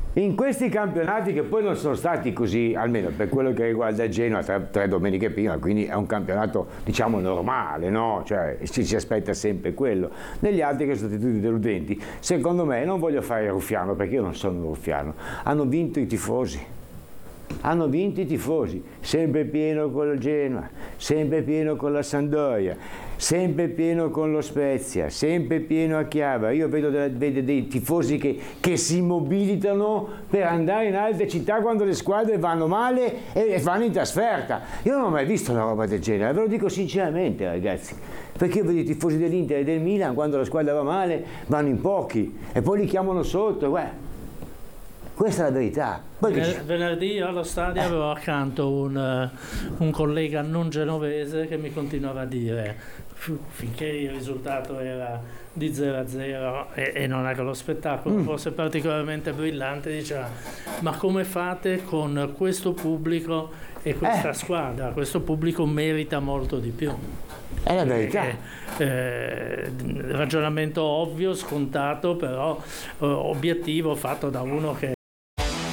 In questi campionati, che poi non sono stati così, almeno per quello che riguarda il Genoa, tre domeniche prima, quindi è un campionato diciamo normale, no? Cioè si aspetta sempre quello. Negli altri che sono stati tutti deludenti, secondo me, non voglio fare il ruffiano perché io non sono un ruffiano, hanno vinto i tifosi. Hanno vinto i tifosi, sempre pieno con il Genoa, sempre pieno con la Sampdoria, sempre pieno con lo Spezia, sempre pieno a Chiava. Io vedo dei tifosi che si mobilitano per andare in altre città quando le squadre vanno male e vanno in trasferta. Io non ho mai visto una roba del genere, ve lo dico sinceramente ragazzi, perché io vedo i tifosi dell'Inter e del Milan quando la squadra va male vanno in pochi e poi li chiamano sotto, guarda. Questa è la verità. Venerdì io allo stadio avevo accanto un collega non genovese che mi continuava a dire, finché il risultato era di 0-0 e non è che lo spettacolo fosse particolarmente brillante, diceva: ma come fate con questo pubblico e questa squadra? Questo pubblico merita molto di più. È la verità. Ragionamento ovvio, scontato, però obiettivo, fatto da uno che